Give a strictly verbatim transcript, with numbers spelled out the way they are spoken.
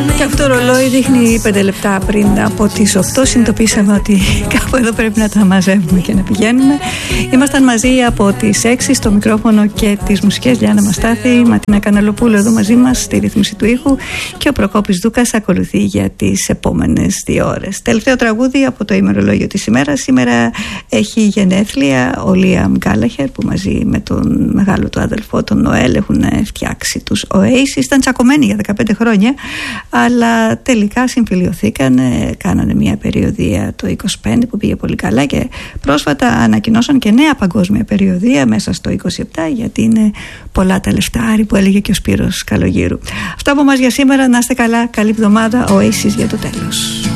Και αυτό το ρολόι δείχνει πέντε λεπτά πριν από τις οκτώ. Συνειδητοποίησαμε ότι κάπου εδώ πρέπει να τα μαζεύουμε και να πηγαίνουμε. Ήμασταν μαζί από τις έξι στο μικρόφωνο και τις μουσικές. Λιάννα Μαστάθη, Ματίνα Καναλοπούλου εδώ μαζί μας στη ρύθμιση του ήχου και ο Προκόπης Δούκας ακολουθεί για τις επόμενες δύο ώρες. Τελευταίο τραγούδι από το ημερολόγιο της ημέρας. Σήμερα έχει γενέθλια ο Λίαμ Γκάλαχερ, που μαζί με τον μεγάλο του αδελφό τον Νοέλ έχουν φτιάξει τους Oasis. Ήταν τσακωμένοι για δεκαπέντε χρόνια, αλλά τελικά συμφιλιωθήκαν, κάνανε μια περιοδεία το είκοσι πέντε που πήγε πολύ καλά και πρόσφατα ανακοινώσαν και νέα παγκόσμια περιοδεία μέσα στο είκοσι επτά, γιατί είναι πολλά τα λεφτάρι που έλεγε και ο Σπύρος Καλογύρου. Αυτό από μας για σήμερα. Να είστε καλά, καλή εβδομάδα. Oasis για το τέλος.